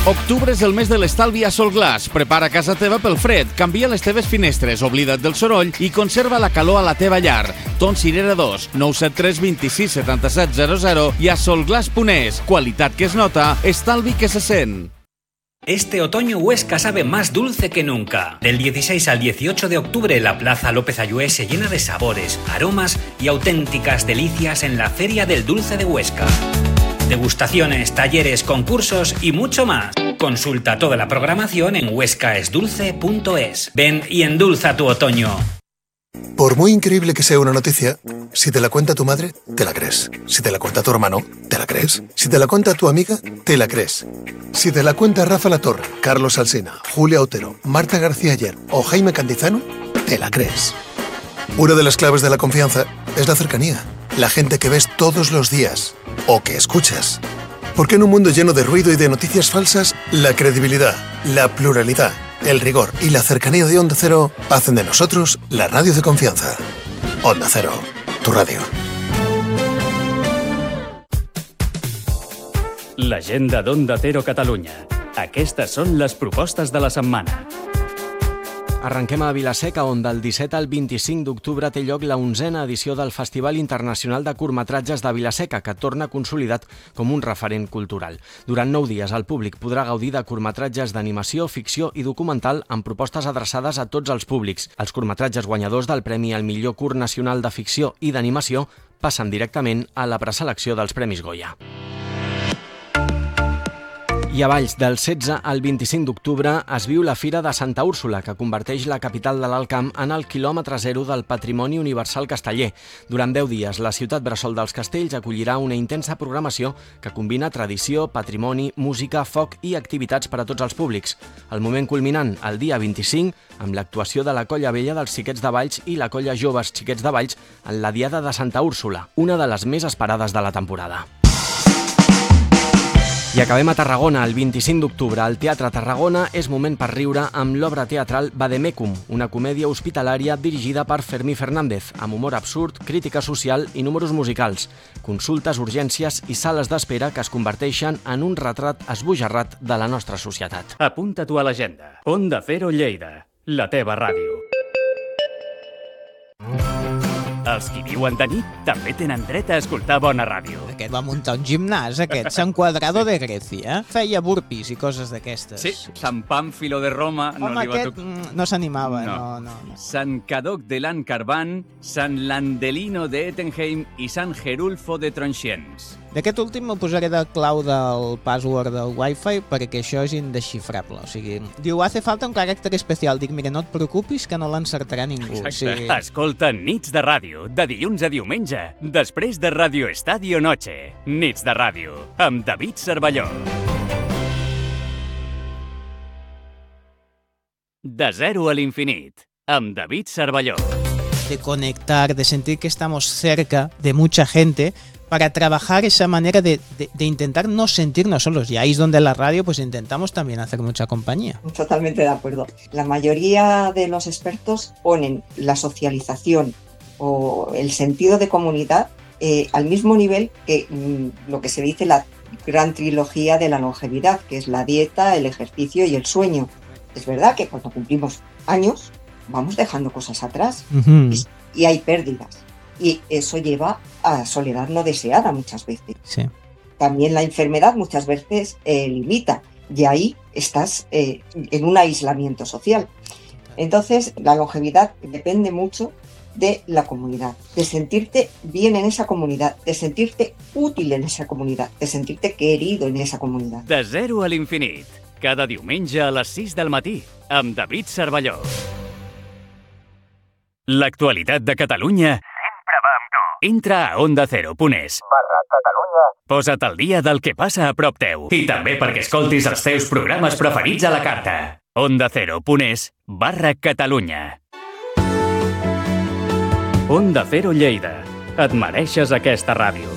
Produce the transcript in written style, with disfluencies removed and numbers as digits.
Octubre és el mes de l'estalvi a Solglass. Prepara casa teva pel fred, canvia les teves finestres, oblida't del soroll i conserva la calor a la teva llar. Ton Cirera 2, 973 26 77 00 i a solglass.es. Qualitat que es nota, estalvi que se sent. Este otoño Huesca sabe más dulce que nunca. Del 16 al 18 de octubre la Plaza López Ayué se llena de sabores, aromas y auténticas delicias en la Feria del Dulce de Huesca. Degustaciones, talleres, concursos y mucho más. Consulta toda la programación en huescaesdulce.es. Ven y endulza tu otoño. Por muy increíble que sea una noticia, si te la cuenta tu madre, te la crees. Si te la cuenta tu hermano, te la crees. Si te la cuenta tu amiga, te la crees. Si te la cuenta Rafa Latorre, Carlos Alsina, Julia Otero, Marta García Ayer o Jaime Cantizano, te la crees. Una de las claves de la confianza es la cercanía. La gente que ves todos los días o que escuchas. Porque en un mundo lleno de ruido y de noticias falsas, la credibilidad, la pluralidad, el rigor y la cercanía de Onda Cero hacen de nosotros la radio de confianza. Onda Cero, tu radio. L'agenda d'Onda Cero Catalunya. Aquestes són les propostes de la setmana. Arrenquem a Vila-seca, on del 17 al 25 d'octubre té lloc la 11a edició del Festival Internacional de Curtmetratges de Vila-seca, que torna consolidat com un referent cultural. Durant 9 dies, el públic podrà gaudir de curtmetratges d'animació, ficció i documental amb propostes adreçades a tots els públics. Els curtmetratges guanyadors del Premi al millor curt nacional de ficció i d'animació passen directament a la preselecció dels Premis Goya. I a Valls, del 16 al 25 d'octubre, es viu la Fira de Santa Úrsula, que converteix la capital de l'Alt Camp en el quilòmetre zero del patrimoni universal casteller. Durant 10 dies, la ciutat bressol dels castells acollirà una intensa programació que combina tradició, patrimoni, música, foc i activitats per a tots els públics. El moment culminant, el dia 25, amb l'actuació de la Colla Vella dels Xiquets de Valls i la Colla Joves Xiquets de Valls en la Diada de Santa Úrsula, una de les més esperades de la temporada. I acabem a Tarragona. El 25 d'octubre al Teatre Tarragona és moment per riure amb l'obra teatral Vademecum, una comèdia hospitalària dirigida per Fermí Fernández, amb humor absurd, crítica social i números musicals, consultes, urgències i sales d'espera que es converteixen en un retrat esbojarrat de la nostra societat. Apunta-t'ho a l'agenda. Onda Cero Lleida, la teva ràdio. Els qui viuen de nit també tenen dret a escoltar bona ràdio. Aquest va muntar un gimnàs, aquest. San Cuadrado de Grècia. Feia burpees i coses d'aquestes. Sí, Sant Pàmfilo de Roma. Home, no aquest no s'animava. No. Sant Cadoc de Lancarvan, Sant Landelino de Ettenheim i Sant Gerulfo de Tronxiens. D'aquest últim me posaré de clau del password del Wi-Fi perquè això és indesxifrable. O sigui, diu, hace falta un caràcter especial. Dic, mira, no et preocupis que no l'encertarà ningú. Exacte. Sí. Escolta Nits de Ràdio, de dilluns a diumenge, després de Radio Estadio Noche. Nits de Ràdio, amb David Cervelló. De zero a l'infinit, amb David Cervelló. De conectar, de sentir que estamos cerca de mucha gente para trabajar esa manera de intentar no sentirnos solos. Y ahí es donde la radio pues intentamos también hacer mucha compañía. Totalmente de acuerdo. La mayoría de los expertos ponen la socialización o el sentido de comunidad al mismo nivel que lo que se dice la gran trilogía de la longevidad, que es la dieta, el ejercicio y el sueño. Es verdad que cuando cumplimos años vamos dejando cosas atrás y hay pérdidas. Y eso lleva a soledad no deseada muchas veces. Sí. También la enfermedad muchas veces limita y ahí estás en un aislamiento social. Entonces la longevidad depende mucho de la comunidad, de sentirte bien en esa comunidad, de sentirte útil en esa comunidad, de sentirte querido en esa comunidad. De zero a l'infinit, cada diumenge a les 6 del matí, amb David Cervelló. L'actualitat de Catalunya sempre va amb tu. Entra a ondacero.es/Catalunya. Posa't al dia del que passa a prop teu. I també perquè escoltis els teus programes preferits a la carta. ondacero.es/Catalunya. Onda Cero Lleida. Et mereixes aquesta ràdio.